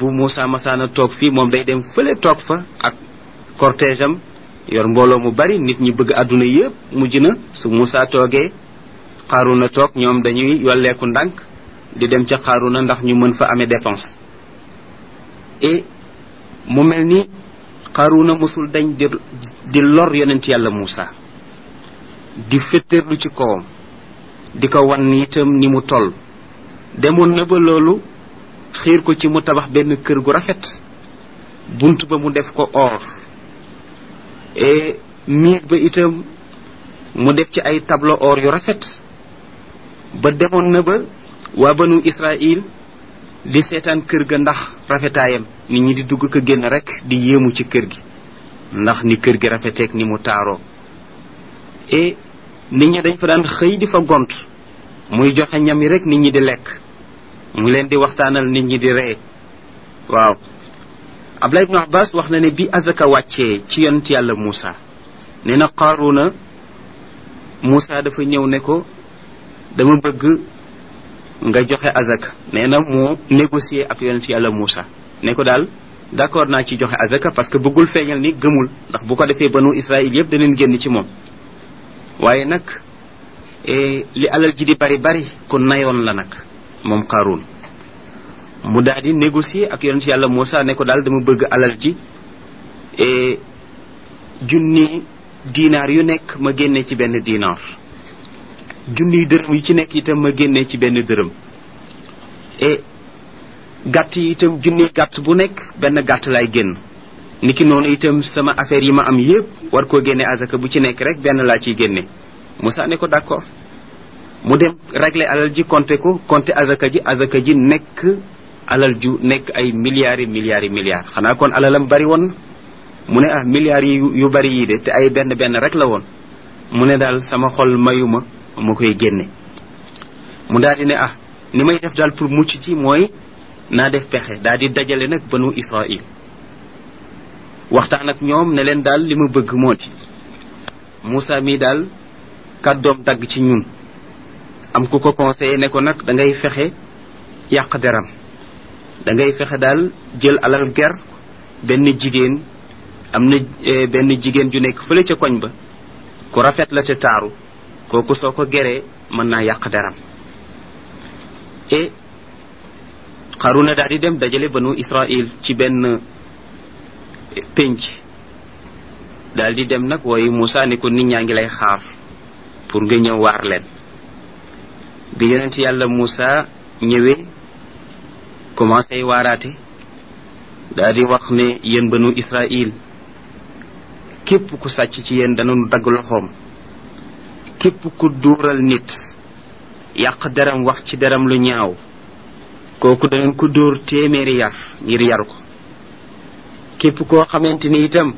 bu Moussa masaana toog fii moom day dem fële toog fa ak cortège am yor mbooloo mu bari nit ñi bëgg àdduna yépp mujj na su Moussa toogee Xaaruna toog ñoom dañuy yolleeku ndànk di dem ca Xaaruna ndax ñu mën fa amee dépense et mu mel ni Xaaruna mosul dañ di lor yonent yàlla Moussa di féttéerlu ci kawam di ko wan itam ni mu toll demoon na ba loolu xiir ko ci mu tabax benn kër gu rafet bunt ba mu def ko or et miir ba itam mu def ci ay tableau or yu rafet ba demoon na ba waa banu Israël di seetaan kër ga ndax rafetaayam nit ñi di dugg ko génn rek di yéemu ci kër gi ndax ni kër gi rafeteek ni mu taaroo et nit ñi dañ fa daan xëy di fa gont muy joxe ñam yi rek nit ñi di lekk mu leen di waxtaanal nit ñi di ree waaw Abdullah ibn Abbas wax na ne bi azaka wàccee ci yonent yàlla Moussa nee na Qaaruna Moussa dafa ñëw ne ko dama bëgg nga joxe azaka nee na moo négocier ak yonent yàlla Moussa ne ko daal d'accord naa ci joxe azaka parce que bëggul feeñal ni gëmul ndax bu ko defee banu Israël yépp daneen génn ci moom waaye nag li alal ji di bari bari ku nayoon la nag moom Qaaruun mu daal di négocier ak yonent yàlla Moussa ne ko daal dama bëgg alal ji junni dinaar yu nekk ma génne ci benn dinaar junni dërëm yu ci nekk itam ma génne ci benn dërëm et gàtt yi itam junni gàtt bu nekk benn gàtt lay génn niki noonu itam sama affaire yi ma am yépp war koo génne azaka bu ci nekk rek benn laa ciy génne Moussa ne ko d'accord mu dem régler alal ji compter azaka ji nekk alal ju nekk ay milliards xanaa kon alalam bari woon mu ne milliards yu bari yi de te ay benn rek la woon mu ne daal sama xol mayuma ma koy génne mu daal di ne ni may def daal pour mucc ci mooy naa def pexe daal di dajale nag banu Israël waxtaan ak ñoom ne leen daal li ma bëgg moo di Moussa mii daal kàddoom dagg ci ñun am ku ko conseillé ne ko nag da ngay fexe yàq deram da ngay fexe daal jël alal ger benn jigéen am na benn jigéen ju nekk fële ca koñ ba ku rafet la te taaru kooku soo ko geree mën naa yàq deram et Xaaruna daal di dem dajale banu Israël ci benn pénc daal di dem nag wooyu Moussa ne ko nit ñaa ngi lay xaar pour nga ñëw waar leen bi yonent yàlla Moussa ñëwee commencé waaraate daal di wax ne yéen banu Israël képp ku sàcc ci yéen danañu dagg loxoom képp ku duural nit yàq deram wax ci deram lu ñaaw kooku danañ ko dóor téeméeri yar ngir yar ko képp koo xamante ni itam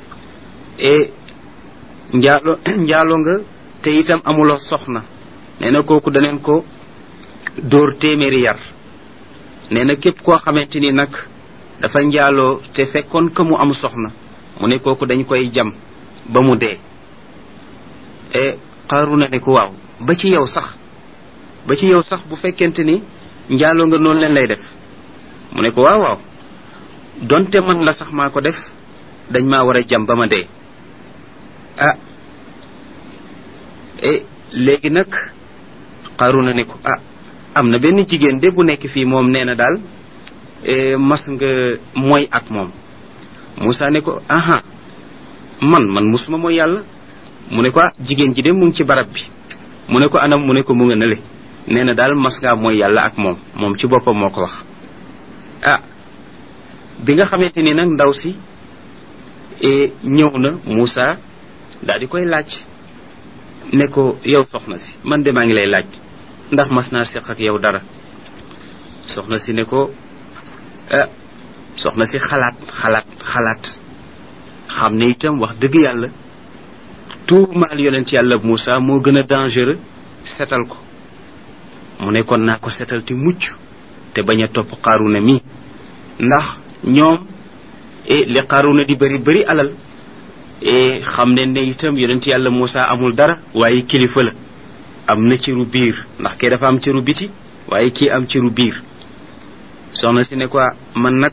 njaalo nga te itam amuloo soxna nee na kooku daneen ko dóor téeméeri yar nee na képp koo xamante ni nag dafa njaaloo te fekkoon ka mu am soxna mu ne kooku dañ koy jam ba mu dee Xaaruna ne ko waaw ba ci yow sax bu fekkente ni njaaloo nga noonu leen lay def mu ne ko waaw donte man la sax maa ko def dañ maa war a jam ba ma dee léegi nag Xaaruna ne ko am na benn jigéen de bu nekk fii moom nee na daal mas nga mooy ak moom Moussa ne ko man musuma mooy yàlla mu ne ko jigéen ji de mu ngi ci barab bi mu ne ko anam mu ne ko mu nga nële nee na daal mas ngaa mooy yàlla ak moom ci boppam moo ko wax bi nga xamante ni nag ndaw si ñëw na Moussa daal di koy laaj ne ko yow soxna si man de maa ngi lay laaj ndax mas naa seq ak yow dara soxna si ne ko soxna si xalaat xam ne itam wax dëgg yàlla tuumaal yonent yàlla Moussa moo gën a dangereux setal ko mu ne kon naa ko setal te mucc te bañ a topp Xaaruna mi ndax ñoom li Xaaruna di bari alal xam ne itam yonent yàlla Moussa amul dara waaye kilifa la am na ciru biir ndax kee dafa am ciru biti waaye kii am ciru biir soxna si ne ko man nag